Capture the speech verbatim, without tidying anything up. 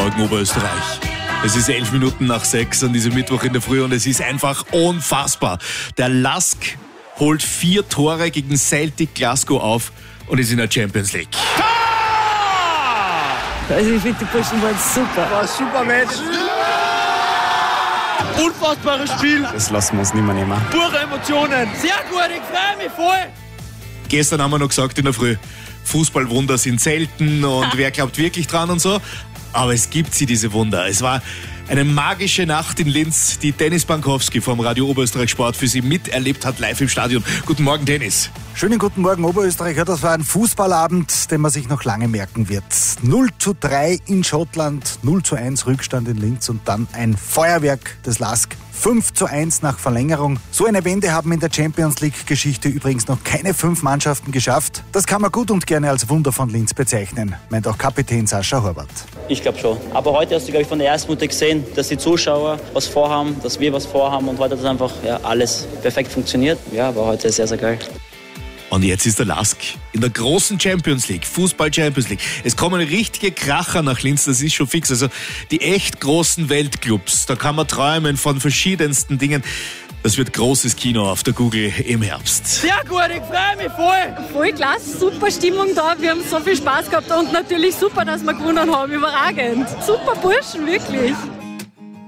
Morgen Oberösterreich. Es ist elf Minuten nach sechs an diesem Mittwoch in der Früh und es ist einfach unfassbar. Der Lask holt vier Tore gegen Celtic Glasgow auf und ist in der Champions League. Also ich finde, die Burschen waren super. War ein super Match. Unfassbares Spiel. Das lassen wir uns nicht mehr nehmen. Pure Emotionen. Sehr gut, ich freue mich voll. Gestern haben wir noch gesagt in der Früh, Fußballwunder sind selten und wer glaubt wirklich dran und so. Aber es gibt sie, diese Wunder. Es war eine magische Nacht in Linz, die Dennis Bankowski vom Radio Oberösterreich Sport für Sie miterlebt hat, live im Stadion. Guten Morgen, Dennis. Schönen guten Morgen, Oberösterreich. Ja, das war ein Fußballabend, den man sich noch lange merken wird. null zu drei in Schottland, null zu eins Rückstand in Linz und dann ein Feuerwerk des Lask. fünf zu eins nach Verlängerung. So eine Wende haben in der Champions League-Geschichte übrigens noch keine fünf Mannschaften geschafft. Das kann man gut und gerne als Wunder von Linz bezeichnen, meint auch Kapitän Sascha Horvath. Ich glaube schon. Aber heute hast du, glaube ich, von der ersten Minute gesehen, dass die Zuschauer was vorhaben, dass wir was vorhaben und heute hat das einfach ja, alles perfekt funktioniert. Ja, aber heute ist sehr, sehr geil. Und jetzt ist der Lask in der großen Champions League, Fußball-Champions League. Es kommen richtige Kracher nach Linz, das ist schon fix. Also die echt großen Weltclubs, da kann man träumen von verschiedensten Dingen. Das wird großes Kino auf der Google im Herbst. Sehr gut, ich freue mich voll. Voll klasse, super Stimmung da. Wir haben so viel Spaß gehabt und natürlich super, dass wir gewonnen haben. Überragend. Super Burschen, wirklich.